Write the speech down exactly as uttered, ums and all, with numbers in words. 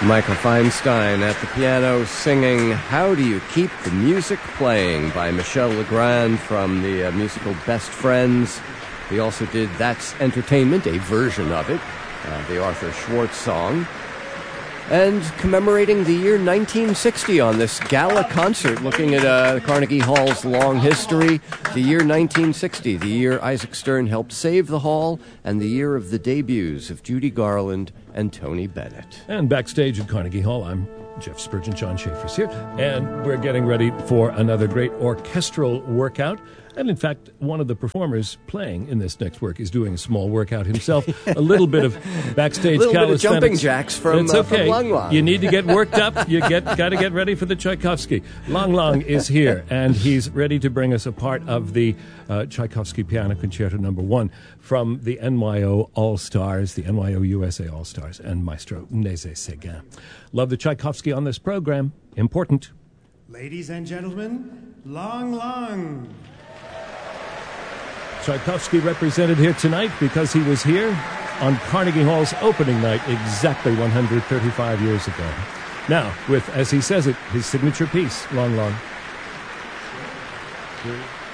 Michael Feinstein at the piano singing How Do You Keep the Music Playing by Michel Legrand from the uh, musical Best Friends. He also did That's Entertainment, a version of it, uh, the Arthur Schwartz song. And commemorating the year nineteen sixty on this gala concert, looking at uh, Carnegie Hall's long history, the year nineteen sixty, the year Isaac Stern helped save the hall, and the year of the debuts of Judy Garland and Tony Bennett. And backstage at Carnegie Hall, I'm Jeff Spurgeon. John Schaefer's here, and we're getting ready for another great orchestral workout. And in fact, one of the performers playing in this next work is doing a small workout himself. A little bit of backstage a little calisthenics. Bit of jumping jacks from, it's uh, okay. from Lang Lang. You need to get worked up. You get got to get ready for the Tchaikovsky. Lang Lang is here, and he's ready to bring us a part of the uh, Tchaikovsky Piano Concerto Number One from the N Y O All Stars, the N Y O U S A All Stars, and Maestro Nézet-Séguin. Love the Tchaikovsky on this program. Important. Ladies and gentlemen, Lang Lang. Tchaikovsky represented here tonight because he was here on Carnegie Hall's opening night exactly one hundred thirty-five years ago. Now, with, as he says it, his signature piece, Lang Lang.